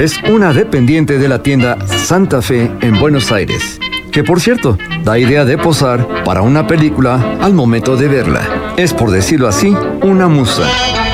Es una dependiente de la tienda Santa Fe en Buenos Aires, que por cierto, da idea de posar para una película al momento de verla. Es, por decirlo así, una musa.